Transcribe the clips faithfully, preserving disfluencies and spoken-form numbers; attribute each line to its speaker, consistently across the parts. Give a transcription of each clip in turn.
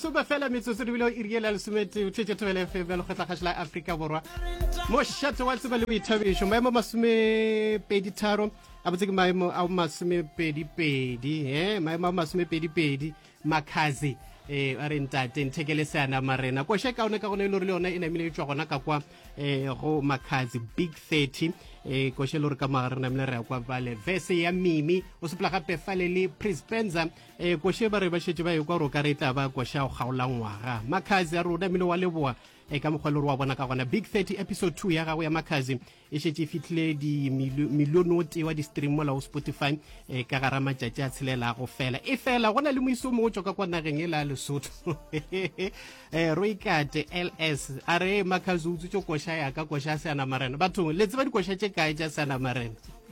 Speaker 1: masome fela metsotso di bilo iriela le somete o tshetse tobele F M lo kgetla khashla Africa borwa mo shato wa tseba le boithabisho maemo masome pedi tharo a botse ke maemo a masome pedi pedi eh maemo a masome pedi pedi makhazi eh a re ntate nthekele sana marena ko sheka ona ka gone le re le ona ina mile tswa gona ka kwa eh go makhazi big thirty eh ko shelo re ka magare mile re kwa vale verse ya mimi o sepla gape fale le Prispenza eh ko sheba re ba shetse ba yo kwa ro ka re tla ba ko sha go gaola ngwaga makhazi a rona mile wa leboa e ka mogwelo re wa bona ka gona big thirty episode two ya gago ya makhazi e shetse fitlile di milionoti wa di stream mola o Spotify e ka gara matjatji a tshelela go fela e fela gona le moiso mo tswa ka kwa nageng e la Lesotho eh Roikate L S are makhazi utse tso kosha ya ka kosha sana marena batho le tseba di kosha tse kae tsa sana marena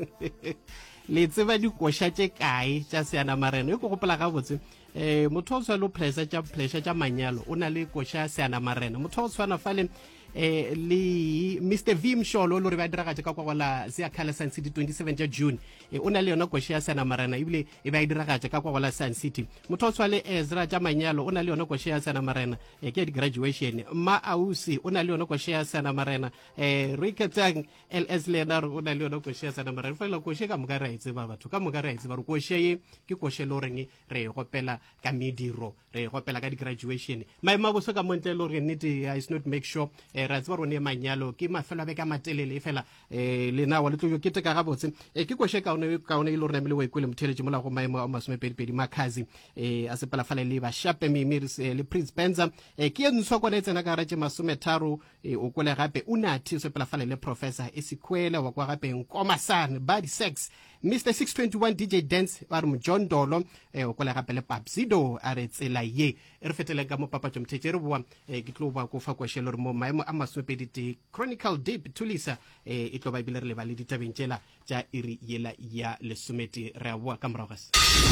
Speaker 1: le tseba di kosha tse kae tsa sana marena e go gopola ga botse eh motho o tsa lo pleasure tsa pleasure tsa manyalo o na le kosha sana marena motho o tswana fale eh le Mister V Msholo lo re ba dira ga ka kwa la Zia Khala Sun City twenty-seven ja June e ona le yona kosha sana marena ibile e ba dira ga ka kwa la Sun City motho o tswale Ezra tsa manyalo ona le yona kosha sana marena e ke di graduation ma ausi ona le yona kosha sana marena eh Rikatang L S Leonard ona le yona kosha sana marena fa la kosha ka mogara itse ba batho ka mogara itse ba re kosha ye ke kosha lo reng re gopela ka mediro re gopela ka di graduation mai maboso ka montle lo re nnete is not make sure ra tswa rone manyalo ke mafelo be ka matelele fela eh le na wa le tlo ke teka ga botse e ke koshe ka one ka one ile re namile wa ikwele mtheleje mola go maemo a masome pedi pedi makhazi eh a sepela fala le ba shape mimi le Prince Benza e ke ntso kwa tsena ka retse masome tharo o kole gape unathi sepela fala le professor esikwela wa kwa gape nkoma sana body sex Mister six twenty-one D J Dance ba re John Dolo e o kole gape le Papsido a re tsela ye e re fetele ka mo papa tšomthetse re bua e ke tlo ba go fa kweshelo re mo maemo a masopedite Chronicle Deep Tulisa e e tlo ba bile re le ba le ditabentšela tša iri yela ya lesomete re a bua ka moragas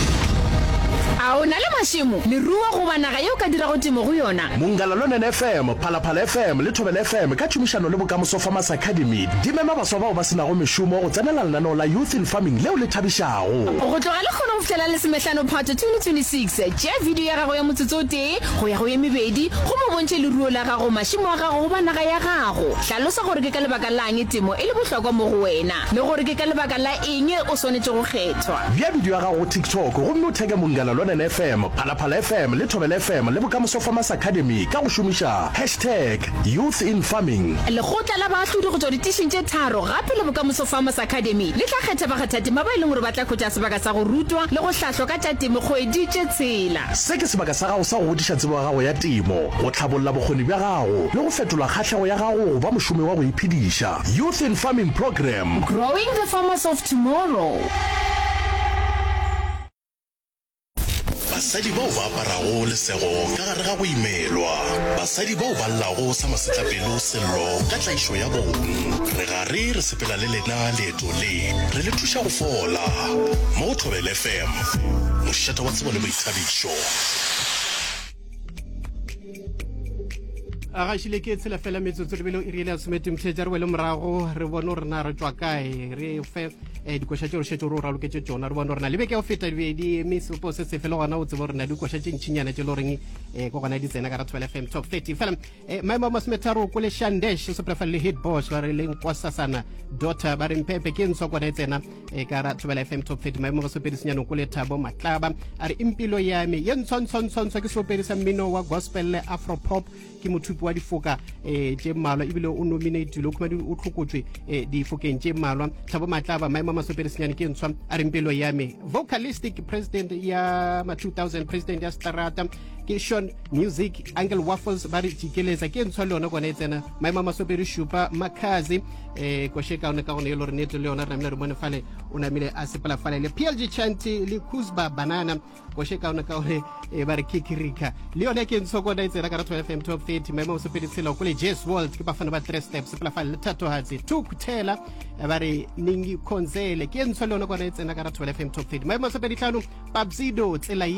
Speaker 2: a ona le mashimo le ruwa go bana ga yo ka dira go timo go yona
Speaker 3: Mungalalo F M Phalaphala F M le Thobela F M ka tšhomišano le Bokamoso Farmers Academy di mema ba soba ba sena go meshumo go tsenela lenaneo la Youth in Farming leo le thabishago
Speaker 2: go tloga le kgona go fihlela le semehlano phato twenty twenty-six tšea video ya gago ya motsotso o tee go ya go ye mebedi go mo bontšhe le ruo la gago mashimo a gago go banaga ya gago hlalosa gore ke ka lebaka lang temo e le bohlokwa mo go wena le gore ke ka lebaka la eng o swanetse go kgethwa
Speaker 3: bia video ya gago TikTok go mo thega Mungalalo F M Phalaphala F M le Thobela F M le Bokamoso Farmers Academy ka go šomiša hashtag Youth in Farming
Speaker 2: le gotla la baahlodi go tswa ditishing tše tharo gape le Bokamoso Farmers Academy le tla kgetha bakgathatema ba ileng gore ba tla khotsa sebaka sa go rutwa le go hlahlo ka tša temo kgwedi tše tsela
Speaker 3: se ke sebaka sa gago sa go godiša tsebo ya gago ya temo go tlhabolla bokgoni bja gago le go fetola kgatlhego ya gago ba mošomi wa go iphediša Youth in Farming Program
Speaker 2: Growing the Farmers of Tomorrow.
Speaker 3: basadi bao ba aparago lesego ka gare ga go imelwa basadi bao ba llago sa masetlapelo sello ka tlaišo ya bong re gare re sepela le lena leeto le re le thuša go fola mo Thobela F M mošata wa tsebo le boithabišo
Speaker 1: aga shile ke tsela fela metsotso re belo e riela somete mthetse re wele morago re bona re na re tswa kae re fe e dikosha tšeo re šetse re o raloketse tšona re bona re na le beke o feta di mesopo se se fela gona o tseba re na le dikosha tše ntšhinyana tše le goreng e ko gona di tsena ka ra Thobela F M top thirty fela maemo a masometharo ko le Shandesh se prefa le hit boss ba re leng kwa Sasana daughter ba re mpepe ke ntso kwana e tsena e ka ra Thobela F M top thirty maemo a sopedisenyano ko le Thabo Matlaba a re impilo ya me ye ntshontshontshontsho ke sopedisa mmino wa gospel le afro pop ke mothupi wa difoka eh tše mmalwa ebile o nominate le khumadi o tlhokotswe eh difokeng tše mmalwa Thabo Matlaba maemo a masopedisenyano ke ntshwa a re impilo ya me vocalistic president ya ma two thousand president ya Starata ke Sean Music Uncle Waffles ba re tikeleza ke ntshwa le yona kwana e tsena maemo a masopedi shupa makhazi eh ko sheka ona ka gone le re neto le yona re namile re bone fale o namile a sepela fale le P L G Chanti le Kuzba Banana ko sheka ona ka gone e ba re kikirika le yona ke ntshwa kwana e tsena ka ra Thobela F M top thirty maemo a masopedi tsela ko le Jazz World ke ba fana ba three steps sepela fale le Thato Hatsi Tukuthela ba re ningi khonzele ke ntshwa le yona kwana e tsena ka ra Thobela F M top thirty maemo a masopedi tlhano Papsido tsela ye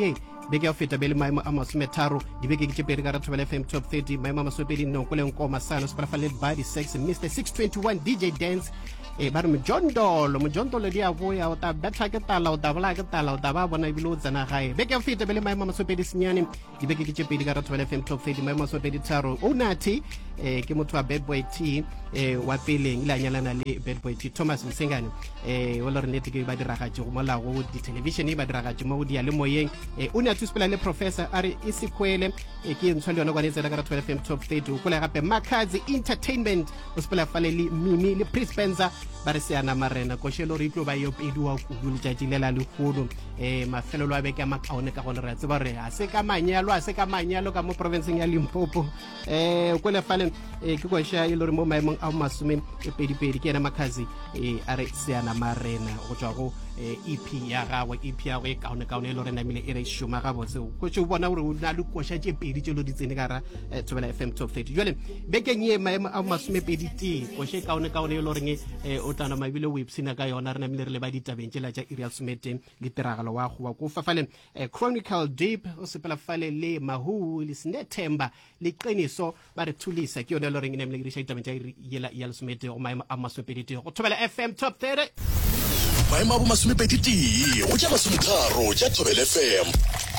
Speaker 1: beke ya feta bele maemo a masometharo dibeke ke tse pedi ka ra Thobela F M top thirty maemo a masopedi nonko le nkoma sano sepalafale body sex Mister six twenty-one D J Dance e ba re mojondolo mojondolo di a boya o ta betla ke tala o ta bla ke tala o ta ba bona ibilo tsana gae beke ya feta bele maemo a masopedi senyane dibeke ke tse pedi ka ra Thobela F M top thirty maemo a masopedi tharo o nati eh ke motho wa Bad Boy T eh wa peleng ile anyalana le Bad Boy T Thomas Msengane eh o lore nete ke ba diragatse go mola go di television e ba diragatse mo di ya le moyeng eh o ne a thuspela le professor are isikwele e ke ntshwa le yona kwa netsela ka ra twelve F M top thirty o kola gape Makazi Entertainment o spela fale le Mimi le Prince Benza ba re se ana marena ko shelo re itlo ba yo pediwa ku go letjatsi lela le kgono eh mafelo lwa beke ma kaone ka gone re tseba re a se ka manyalo a se ka manyalo ka mo provinceng ya Limpopo eh o kola fale e ke go sha ile re mo maemong a masume e pedi pedi ke ena Makazi e are se ana marena go tswa go E P ya gagwe E P ya go e kaone kaone le re namile e re shuma ga botse go tse bona gore o na le kosha tse pedi tse lo di tsene ka ra Thobela F M top thirty jole beke nye maemo a masume pedi ti go she kaone kaone le re o tana mabile websina ka yona re namile re le ba ditabeng tse la tsa Irial Smete le tiragalo wa go wa go fafale Chronicle Deep o sepela fale le Mahu le Snethemba le Qiniso ba re thulisa ke yona le re namile re shaita tsa Irial Smete o maemo a masume pedi ti go Thobela F M top thirty
Speaker 3: maemo a bo masomepedi tee go tša masometharo tša Thobela F M.